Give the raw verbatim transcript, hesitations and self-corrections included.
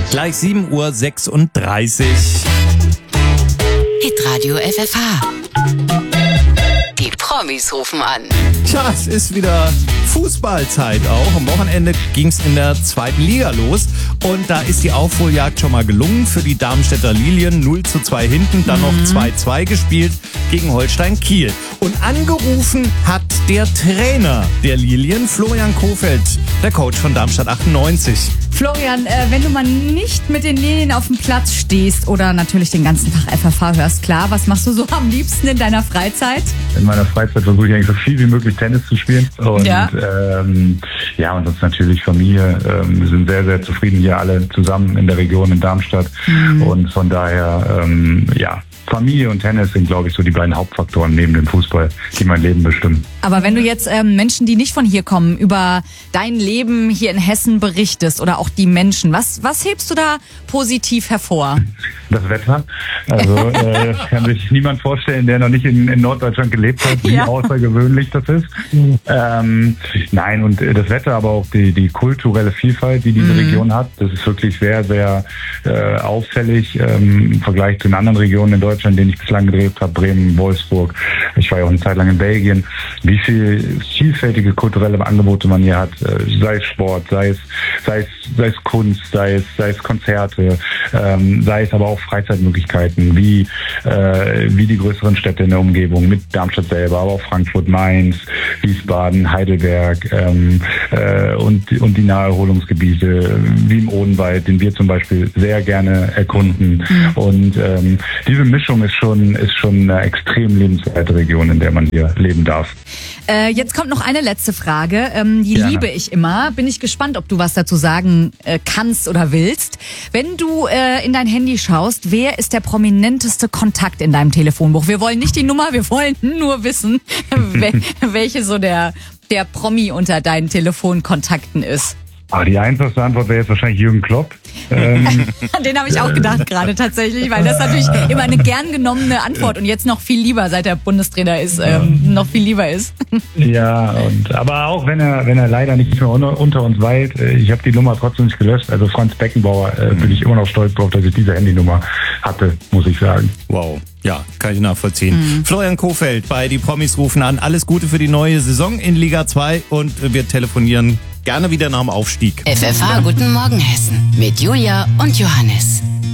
Gleich sieben Uhr sechsunddreißig. Hitradio F F H. Die Promis rufen an. Tja, es ist wieder Fußballzeit auch. Am Wochenende ging es in der zweiten Liga los. Und da ist die Aufholjagd schon mal gelungen für die Darmstädter Lilien. null zu zwei hinten, dann noch zwei zwei gespielt gegen Holstein Kiel. Und angerufen hat der Trainer der Lilien, Florian Kofeld, der Coach von Darmstadt achtundneunzig. Florian, äh, wenn du mal nicht mit den Lilien auf dem Platz stehst oder natürlich den ganzen Tag F F H hörst, klar, was machst du so am liebsten in deiner Freizeit? In meiner Freizeit versuche ich eigentlich so viel wie möglich Tennis zu spielen. Und ja, ähm, ja und sonst natürlich Familie. Ähm, wir sind sehr, sehr zufrieden hier alle zusammen in der Region in Darmstadt. Mhm. Und von daher, ähm, ja, Familie und Tennis sind, glaube ich, so die beiden Hauptfaktoren neben dem Fußball, die mein Leben bestimmen. Aber wenn du jetzt ähm, Menschen, die nicht von hier kommen, über dein Leben hier in Hessen berichtest oder auch die Menschen, was, was hebst du da positiv hervor? Das Wetter. Also äh, kann sich niemand vorstellen, der noch nicht in, in Norddeutschland gelebt hat, wie ja. außergewöhnlich das ist. Mhm. Ähm, nein, und das Wetter, aber auch die, die kulturelle Vielfalt, die diese mhm. Region hat, das ist wirklich sehr, sehr äh, auffällig ähm, im Vergleich zu den anderen Regionen in Deutschland, in denen ich bislang gelebt habe, Bremen, Wolfsburg. Ich war ja auch eine Zeit lang in Belgien. Wie viel vielfältige kulturelle Angebote man hier hat, äh, sei es Sport, sei es, sei es, sei es Kunst, sei es, sei es Konzerte, ähm, sei es aber auch Freizeitmöglichkeiten, wie, äh, wie die größeren Städte in der Umgebung, mit Darmstadt selber, aber auch Frankfurt, Mainz, Wiesbaden, Heidelberg, ähm, äh, und, und die Naherholungsgebiete, wie im Odenwald, den wir zum Beispiel sehr gerne erkunden. Mhm. Und ähm, diese Mischung ist schon, ist schon eine extrem lebenswerte Region, in der man hier leben darf. Äh, jetzt kommt noch eine letzte Frage. Ähm, die Gerne. liebe ich immer. Bin ich gespannt, ob du was dazu sagen äh, kannst oder willst. Wenn du äh, in dein Handy schaust, wer ist der prominenteste Kontakt in deinem Telefonbuch? Wir wollen nicht die Nummer, wir wollen nur wissen, wel- welche so der, der Promi unter deinen Telefonkontakten ist. Aber die einfachste Antwort wäre jetzt wahrscheinlich Jürgen Klopp. Ähm, Den habe ich auch gedacht gerade tatsächlich, weil das natürlich immer eine gern genommene Antwort und jetzt noch viel lieber, seit er Bundestrainer ist, ähm, noch viel lieber ist. Ja, und aber auch wenn er wenn er leider nicht mehr unter, unter uns weilt, äh, ich habe die Nummer trotzdem nicht gelöscht. Also Franz Beckenbauer äh, bin ich immer noch stolz drauf, dass ich diese Handynummer hatte, muss ich sagen. Wow, ja, kann ich nachvollziehen. Mhm. Florian Kofeld bei Die Promis rufen an. Alles Gute für die neue Saison in Liga zwei und wir telefonieren gerne wieder nach dem Aufstieg. F F H Guten Morgen Hessen mit Julia und Johannes.